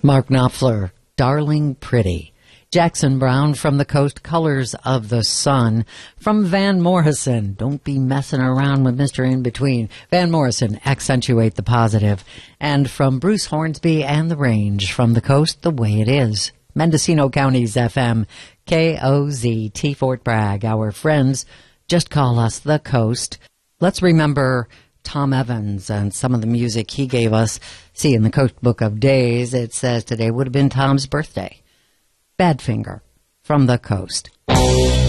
Mark Knopfler, Darling Pretty. Jackson Browne, From the Coast, Colors of the Sun. From Van Morrison, Don't Be Messing Around with Mr. In-Between. Van Morrison, Accentuate the Positive. And from Bruce Hornsby and the Range, From the Coast, The Way It Is. Mendocino County's FM, KOZT Fort Bragg. Our friends, just call us The Coast. Let's remember Tom Evans and some of the music he gave us. See, in the Coast Book of Days, it says today would have been Tom's birthday. Badfinger, From the Coast.